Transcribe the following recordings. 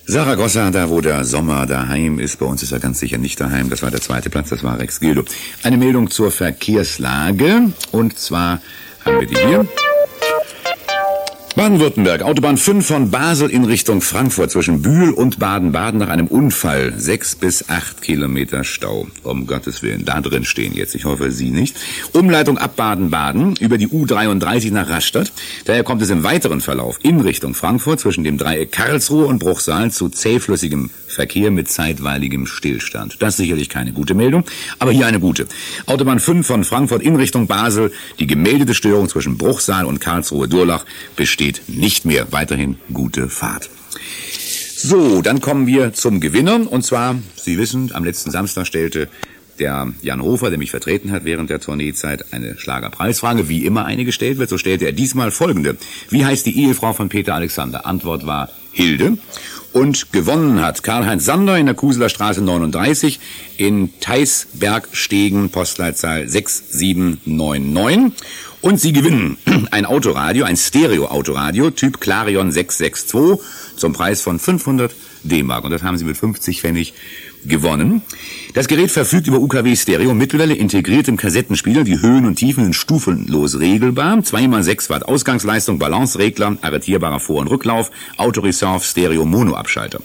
Saragossa, da wo der Sommer daheim ist, bei uns ist er ganz sicher nicht daheim, das war der zweite Platz, das war Rex Gildo. Eine Meldung zur Verkehrslage, und zwar haben wir die hier. Baden-Württemberg, Autobahn 5 von Basel in Richtung Frankfurt zwischen Bühl und Baden-Baden nach einem Unfall. 6 bis 8 Kilometer Stau. Um Gottes Willen, da drin stehen jetzt. Ich hoffe, Sie nicht. Umleitung ab Baden-Baden über die U33 nach Rastatt. Daher kommt es im weiteren Verlauf in Richtung Frankfurt zwischen dem Dreieck Karlsruhe und Bruchsal zu zähflüssigem Verkehr mit zeitweiligem Stillstand. Das ist sicherlich keine gute Meldung, aber hier eine gute. Autobahn 5 von Frankfurt in Richtung Basel. Die gemeldete Störung zwischen Bruchsal und Karlsruhe-Durlach besteht nicht mehr. Weiterhin gute Fahrt. So, dann kommen wir zum Gewinner. Und zwar, Sie wissen, am letzten Samstag stellte der Jan Hofer, der mich vertreten hat während der Tourneezeit, eine Schlagerpreisfrage, wie immer eine gestellt wird. So stellte er diesmal folgende. Wie heißt die Ehefrau von Peter Alexander? Antwort war Hilde. Und gewonnen hat Karl-Heinz Sander in der Kuseler Straße 39 in Theisbergstegen, Postleitzahl 6799. Und Sie gewinnen ein Autoradio, ein Stereo-Autoradio, Typ Clarion 662, zum Preis von 500 D-Mark. Und das haben Sie mit 50 Pfennig gewonnen. Das Gerät verfügt über UKW-Stereo, Mittelwelle, integriert im Kassettenspieler. Die Höhen und Tiefen sind stufenlos regelbar. 2x6 Watt Ausgangsleistung, Balanceregler, arretierbarer Vor- und Rücklauf, Autoreserve, Stereo-Mono-Abschalter.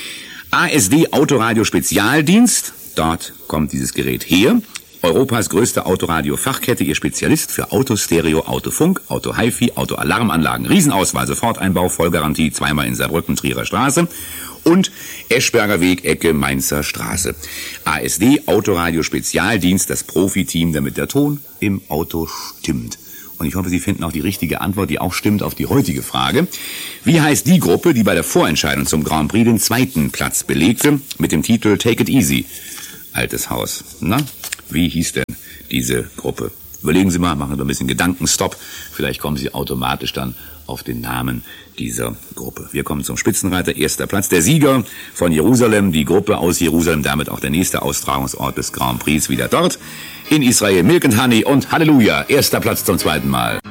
ASD Autoradio Spezialdienst, dort kommt dieses Gerät her. Europas größte Autoradio-Fachkette, Ihr Spezialist für Autostereo, Autofunk, Auto-Hi-Fi, Auto-Alarmanlagen. Riesenauswahl, Soforteinbau, Vollgarantie, zweimal in Saarbrücken, Trierer Straße und Eschberger Weg, Ecke, Mainzer Straße. ASD Autoradio Spezialdienst, das Profiteam, damit der Ton im Auto stimmt. Und ich hoffe, Sie finden auch die richtige Antwort, die auch stimmt auf die heutige Frage. Wie heißt die Gruppe, die bei der Vorentscheidung zum Grand Prix den zweiten Platz belegte, mit dem Titel Take It Easy? Altes Haus. Na, wie hieß denn diese Gruppe? Überlegen Sie mal, machen Sie ein bisschen Gedankenstopp. Vielleicht kommen Sie automatisch dann auf den Namen dieser Gruppe. Wir kommen zum Spitzenreiter, erster Platz. Der Sieger von Jerusalem, die Gruppe aus Jerusalem, damit auch der nächste Austragungsort des Grand Prix wieder dort. In Israel, Milk and Honey und Halleluja, erster Platz zum zweiten Mal.